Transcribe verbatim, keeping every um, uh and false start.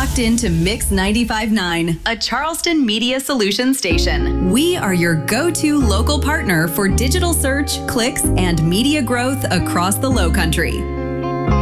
locked into Mix ninety-five point nine, a Charleston Media Solutions station. We are your go-to local partner for digital search, clicks, and media growth across the Lowcountry.